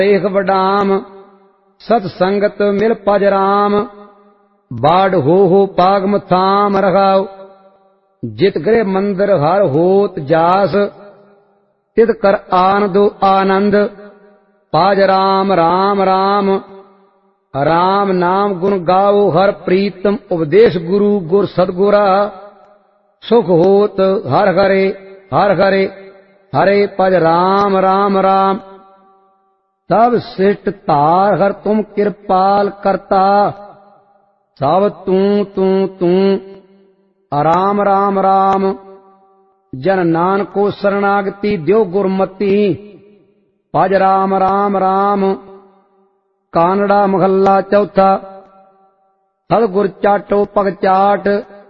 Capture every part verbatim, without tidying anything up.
ਦੇਖ ਵਡਾਮ ਸਤ ਸੰਗਤ ਮਿਲ ਪਜ ਰਾਮ। ਬਾੜ ਹੋ ਹੋ ਪਾਗ ਮਥਾਮ ਰਖਾਉ ਜਿਤ ਗ੍ਰਹਿ ਮੰਦਰ ਹਰ ਹੋਤ ਜਾਸ। ਤਿਤ ਕਰ ਆਨੰਦੋ ਆਨੰਦ ਪਾਜ ਰਾਮ ਰਾਮ ਰਾਮ। ਰਾਮ ਨਾਮ ਗੁਣ ਗਾਓ ਹਰ ਪ੍ਰੀਤਮ ਉਪਦੇਸ਼ ਗੁਰੂ ਗੁਰ ਸਤਗੁਰਾ। ਸੁਖ ਹੋਤ ਹਰ ਹਰੇ ਹਰ ਹਰੇ ਹਰੇ ਭਜ ਰਾਮ ਰਾਮ ਰਾਮ। ਸਭ ਸਿਸ਼ਟ ਧਾਰ ਹਰ ਤੁਮ ਕਿਰਪਾਲ ਕਰਤਾ। ਸਭ ਤੂੰ ਤੂੰ ਤੂੰ ਰਾਮ ਰਾਮ ਰਾਮ। ਜਨ ਨਾਨਕੋ ਸਰਣਾਗਤੀ ਦਿਓ ਗੁਰਮਤੀ। ਭਜ ਰਾਮ ਰਾਮ ਰਾਮ। ਕਾਨੜਾ ਮਹੱਲਾ ਚੌਥਾ। ਸਤਿਗੁਰ ਚਾਟੋ ਪਗ ਚਾਟ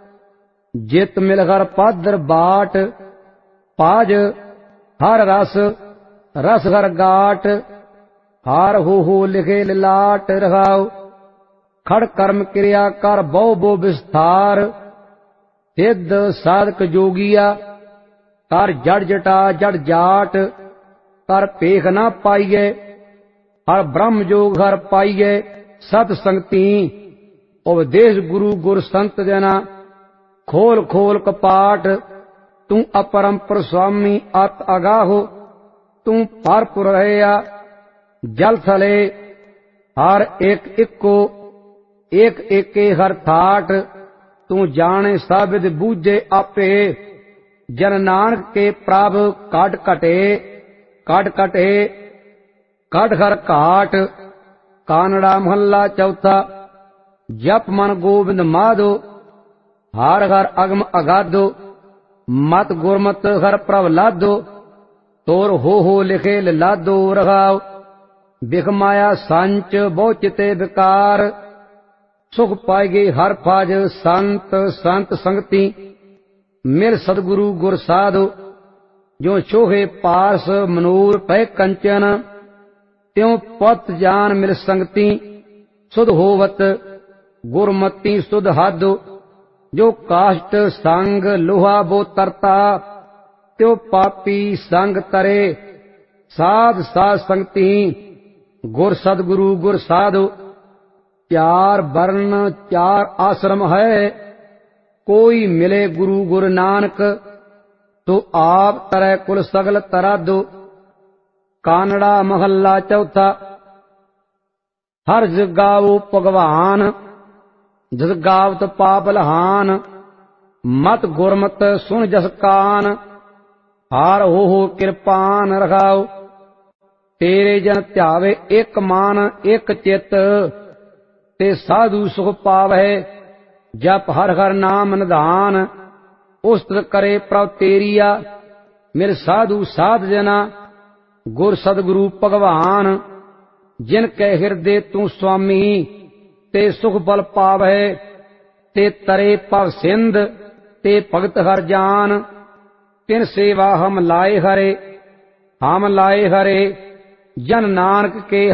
ਜਿਤ ਮਿਲ ਹਰ ਪਾਦਰ ਬਾਟ। ਪਾਜ ਹਰ ਰਸ ਰਸ ਹਰ ਗਾਟ। ਹਾਰ ਹੋ ਹੋ ਲਿਖੇ ਲਿਲਾਟ ਰਹਾਉ। ਖੜ ਕਰਮ ਕਿਰਿਆ ਕਰ ਬਹੁ ਬੋ ਵਿਸਥਾਰ। ਸਿੱਧ ਸਾਧਕ ਜੋਗੀਆ ਕਰ ਜੜ ਜਟਾ ਜੜ ਜਾਟ। ਕਰ ਭੇਖ ਨਾ ਪਾਈਏ ਹਰ ਬ੍ਰਹਮ ਜੋਗ ਹਰ ਪਾਈਏ। ਸਤ ਸੰਗਤੀ ਉਪਦੇਸ਼ ਗੁਰੂ ਗੁਰ ਸੰਤ ਜਨਾ। ਖੋਲ ਖੋਲ ਕਪਾਟ ਤੂੰ ਅਪਰੰਪਰ ਸੁਆਮੀ ਅਤ ਅਗਾਹੋ। ਤੂੰ ਭਰਪੁਰ ਰਹਿਆ ਜਲ ਥਲੇ ਹਰ ਇੱਕ ਇੱਕੋ। ਇੱਕ ਏਕੇ ਹਰ ਥਾਟ ਤੂੰ ਜਾਣੇ ਸਾਬਿਦ ਬੂਝੇ ਆਪੇ। ਜਨ ਨਾਨਕ ਕੇ ਪ੍ਰਭ ਕੱਢ ਘਟੇ ਕੱਢ ਘਟੇ ਕੱਢ ਹਰ ਘਾਟ। ਕਾਨੜਾ ਮਹੱਲਾ ਚੌਥਾ। ਜਪ ਮਨ ਗੋਬਿੰਦ ਮਾਧੋ ਹਰ ਹਰ ਅਗਮ ਅਗਾਧੋ। ਮਤ ਗੁਰਮਤ ਹਰ ਪ੍ਰਭ ਲਾਧੋ। ਤੋਰ ਹੋ ਹੋ ਲਿਖੇ ਲਾਧੋ ਰਹਾਉ। ਬਿਖ ਮਾਇਆ ਸੰਚ ਬਹੁ ਚਿਤੇ ਵਿਕਾਰ। ਸੁਖ ਪਾਈ ਗਈ ਹਰ ਫਾਜ ਸੰਤ ਸੰਤ ਸੰਗਤੀ। ਮਿਲ ਸਤਿਗੁਰੂ ਗੁਰ ਸਾਧੋ। ਜੋ ਛੋਹੇ ਪਾਰਸ ਮਨੂਰ ਪੈ ਕੰਚਨ। ਤਿਉ ਪਤ ਜਾਨ ਮਿਲ ਸੰਗਤੀ। ਸੁਧ ਹੋਵਤ ਗੁਰਮਤੀ ਸੁਧ ਹੱਦ। ਜੋ ਕਾਸ਼ਟ ਸੰਗ ਲੋਹਾ ਬੋ ਤਰਤਾ। ਤਿਉ ਪਾਪੀ ਸੰਗ ਤਰੇ ਸਾਧ ਸਾਧ ਸੰਗਤੀ। ਗੁਰ ਸਤਿਗੁਰੂ ਗੁਰ ਸਾਧੋ। ਚਾਰ ਵਰਨ ਚਾਰ ਆਸ਼ਰਮ ਹੈ ਕੋਈ ਮਿਲੇ ਗੁਰੂ ਗੁਰ ਨਾਨਕ। ਤੋ ਆਪ ਤਰੈ ਕੁਲ ਸਗਲ ਤਰਾਦੋ। ਕਾਨੜਾ ਮਹੱਲਾ ਚੌਥਾ। ਹਰ ਜੁ ਗਾਵੋ ਭਗਵਾਨ ਜਿਸ ਗਾਵਤ ਪਾਪ ਲਹਾਨ। ਮਤ ਗੁਰਮਤ ਸੁਣ ਜਸ ਕਾਨ ਹਾਰ ਹੋ ਹੋ ਕਿਰਪਾਨ ਰਖਾਉ। ਤੇਰੇ ਜਨ ਧਿਆਵੇ ਇੱਕ ਮਨ ਇੱਕ ਚਿੱਤ। ਤੇ ਸਾਧੂ ਸੁਖ ਪਾਵੈ ਜਪ ਹਰ ਹਰ ਨਾਮ ਨਿਧਾਨ। ਉਸਤਤ ਕਰੇ ਪ੍ਰਭ ਤੇਰੀਆ ਮਿਲ ਸਾਧੂ ਸਾਧ ਜਨਾ। ਗੁਰ ਸਤਿਗੁਰੂ ਭਗਵਾਨ ਜਿਨ ਕੈ ਹਿਰਦੇ ਤੂੰ ਸੁਆਮੀ। ਤੇ ਸੁਖ ਬਲ ਪਾਵੈ ਤੇ ਤਰੇ ਭਵ ਸਿੰਧ। ਤੇ ਭਗਤ ਹਰ ਜਾਨ ਤਿਨ ਸੇਵਾ ਹਮ ਲਾਏ ਹਰੇ ਹਮ ਲਾਏ ਹਰੇ। ਜਨ ਨਾਨਕ ਕੇ